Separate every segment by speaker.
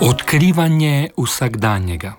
Speaker 1: Odkrivanje vsakdanjega.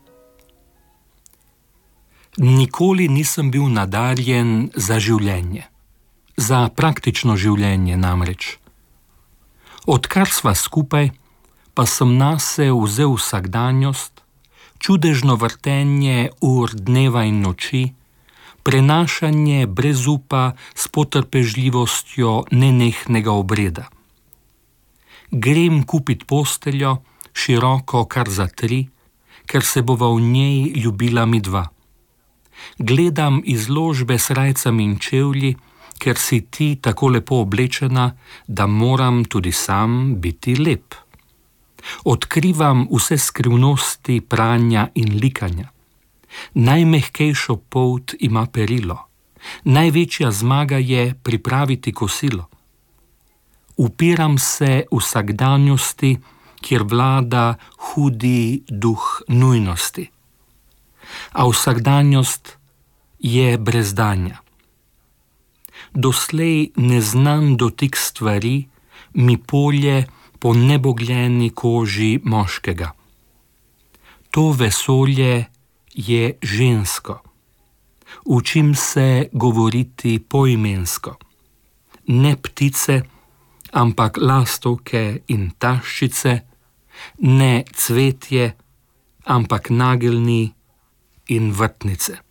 Speaker 1: Nikoli nisem bil nadarjen za življenje. Za praktično življenje namreč. Odkar sva skupaj, pa sem nase vzel vsakdanjost, čudežno vrtenje ur dneva in noči, prenašanje brez upa s potrpežljivostjo nenehnega obreda. Grem kupit posteljo, široko kar za 3, ker se bova v njej ljubila midva. Gledam izložbe s rajcami in čevlji, ker si ti tako lepo oblečena, da moram tudi sam biti lep. Odkrivam vse skrivnosti pranja in likanja. Najmehkejšo polt ima perilo. Največja zmaga je pripraviti kosilo. Upiram se vsakdanjosti, kjer vlada hudi duh nujnosti. A vsakdanjost je brezdanja. Doslej neznan dotik stvari mi polje po nebogljeni koži moškega. To vesolje je žensko. Učim se govoriti poimensko. Ne ptice, ampak lastovke in taščice, ne cvetje, ampak nageljni in vrtnice.